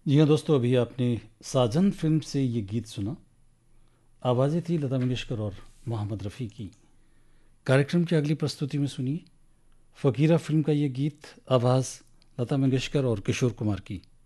जी हाँ दोस्तों, अभी आपने साजन फिल्म से ये गीत सुना। आवाज़ें थी लता मंगेशकर और मोहम्मद रफ़ी की। कार्यक्रम की अगली प्रस्तुति में सुनिए फ़कीरा फिल्म का ये गीत। आवाज़ लता मंगेशकर और किशोर कुमार की।